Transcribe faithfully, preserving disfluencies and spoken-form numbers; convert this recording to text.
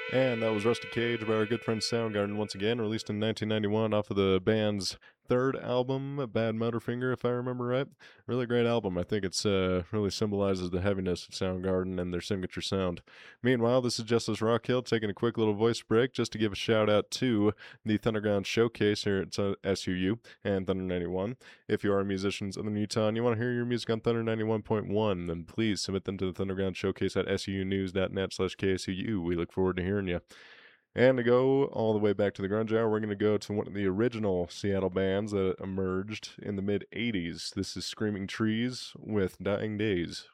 And that was Rusty Cage by our good friend Soundgarden once again, released in nineteen ninety-one off of the band's third album, Bad Motorfinger, if I remember right. Really great album. I think it's uh, really symbolizes the heaviness of Soundgarden and their signature sound. Meanwhile, this is Justice Rockhill taking a quick little voice break just to give a shout out to the Thunderground Showcase here at uh, S U U and Thunder ninety-one. If you are musicians in Utah and you want to hear your music on Thunder ninety-one point one, then please submit them to the Thunderground Showcase at sunews.net slash KSUU. We look forward to hearing you. And to go all the way back to the grunge hour, we're going to go to one of the original Seattle bands that emerged in the mid eighties. This is Screaming Trees with Dying Days.